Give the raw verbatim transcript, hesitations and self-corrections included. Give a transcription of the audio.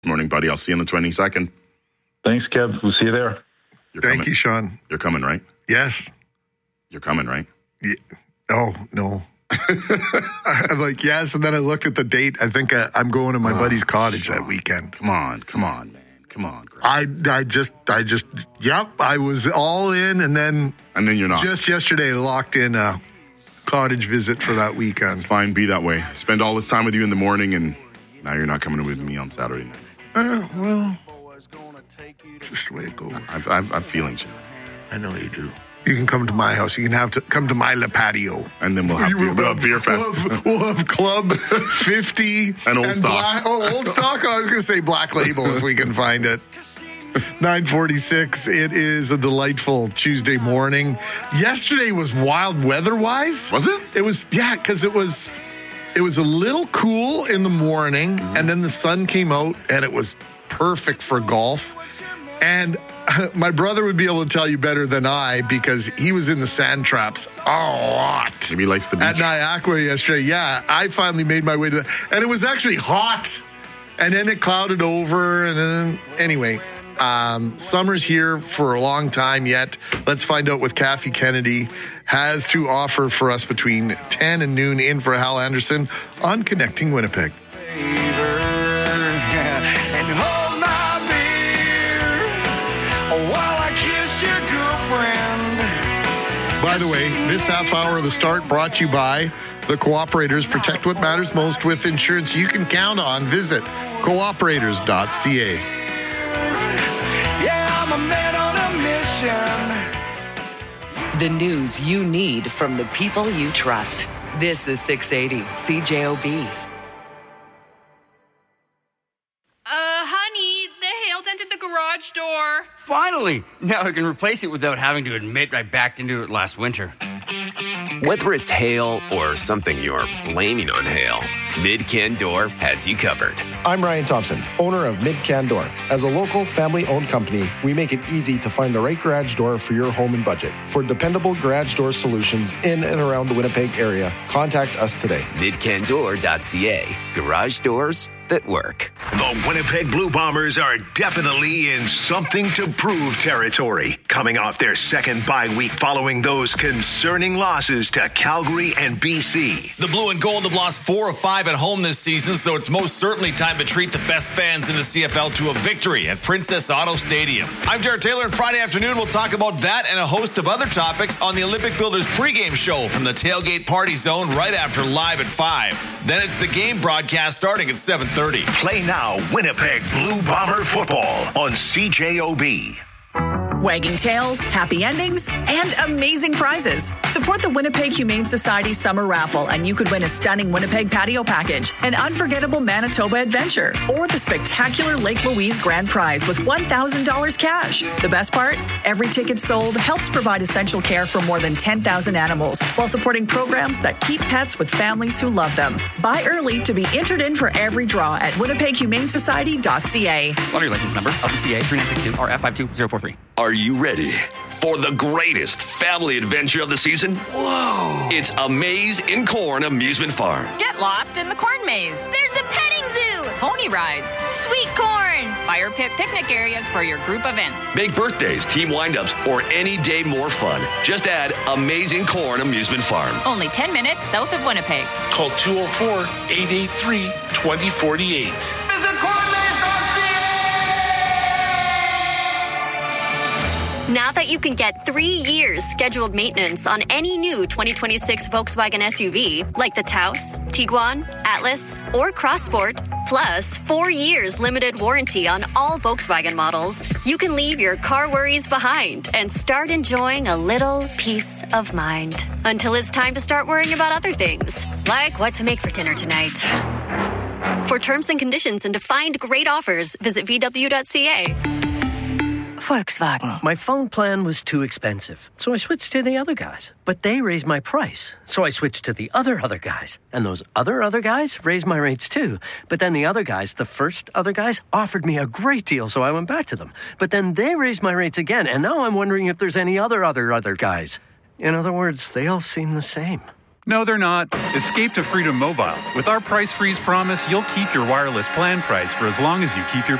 Morning, buddy. I'll see you on the twenty-second. Thanks, Kev. We'll see you there. You're Thank coming. you, Sean. You're coming, right? Yes. You're coming, right? Yeah. Oh, no. I'm like, yes. And then I looked at the date. I think I, I'm going to my oh, buddy's cottage Sean. that weekend. Come on. Come on, man. Come on. Greg. I, I just, I just, yep. I was all in. And then, and then you're not. Just yesterday, locked in a cottage visit for that weekend. It's fine. Be that way. Spend all this time with you in the morning, and now you're not coming with me on Saturday night. Uh, well, just the way it goes. I've, I've, I've feelings. I know you do. You can come to my house. You can have to come to my La Patio. And then we'll have, beer, we'll have beer fest. We'll have, we'll have Club fifty. And Old and Stock. Black, oh, Old Stock? I was going to say Black Label if we can find it. nine forty-six. It is a delightful Tuesday morning. Yesterday was wild weather-wise. Was it? It was, yeah, because it was, it was a little cool in the morning, mm-hmm. and then the sun came out, and it was perfect for golf. And my brother would be able to tell you better than I because he was in the sand traps a lot. Maybe he likes the beach. At Niagara yesterday. Yeah, I finally made my way to that. And it was actually hot. And then it clouded over. And then, anyway, um, summer's here for a long time yet. Let's find out what Kathy Kennedy has to offer for us between ten and noon in for Hal Anderson on Connecting Winnipeg. By the way, this half hour of the start brought to you by the Cooperators. Protect what matters most with insurance you can count on. Visit cooperators dot c a. Yeah, I'm a man on a mission. The news you need from the people you trust. This is six eighty C J O B. Garage door. Finally! Now I can replace it without having to admit I backed into it last winter. Whether it's hail or something you're blaming on hail, Mid-Can Door has you covered. I'm Ryan Thompson, owner of Mid-Can Door. As a local, family-owned company, we make it easy to find the right garage door for your home and budget. For dependable garage door solutions in and around the Winnipeg area, contact us today. mid can door dot c a. Garage doors that work. The Winnipeg Blue Bombers are definitely in something to prove territory, coming off their second bye week following those concerning losses to Calgary and B C. The Blue and Gold have lost four of five at home this season, so it's most certainly time to treat the best fans in the C F L to a victory at Princess Auto Stadium. I'm Jared Taylor, and Friday afternoon we'll talk about that and a host of other topics on the Olympic Builders pregame show from the Tailgate Party Zone right after Live at five. Then it's the game broadcast starting at seven thirty. Play now Winnipeg Blue Bomber football on C J O B. Wagging tails, happy endings, and amazing prizes. Support the Winnipeg Humane Society Summer Raffle, and you could win a stunning Winnipeg patio package, an unforgettable Manitoba adventure, or the spectacular Lake Louise Grand Prize with one thousand dollars cash. The best part? Every ticket sold helps provide essential care for more than ten thousand animals while supporting programs that keep pets with families who love them. Buy early to be entered in for every draw at winnipeg humane society dot c a. Lottery license number, L P C A three nine six two R F five two zero four three. Are you ready for the greatest family adventure of the season? Whoa! It's A Maze in Corn Amusement Farm. Get lost in the corn maze. There's a petting zoo. Pony rides. Sweet corn. Fire pit picnic areas for your group event. Make birthdays, team windups, or any day more fun. Just add A Maze in Corn Amusement Farm. Only ten minutes south of Winnipeg. Call two oh four, eight eight three, two oh four eight. Visit corn maze dot c a. Now that you can get three years scheduled maintenance on any new twenty twenty-six Volkswagen S U V, like the Taos, Tiguan, Atlas, or Crossport, plus four years limited warranty on all Volkswagen models, you can leave your car worries behind and start enjoying a little peace of mind. Until it's time to start worrying about other things, like what to make for dinner tonight. For terms and conditions and to find great offers, visit v w dot c a. Volkswagen. My phone plan was too expensive, so I switched to the other guys. But they raised my price, so I switched to the other other guys. And those other other guys raised my rates too. But then the other guys, the first other guys, offered me a great deal, so I went back to them. But then they raised my rates again, and now I'm wondering if there's any other other other guys. In other words, they all seem the same. No, they're not. Escape to Freedom Mobile. With our price freeze promise, you'll keep your wireless plan price for as long as you keep your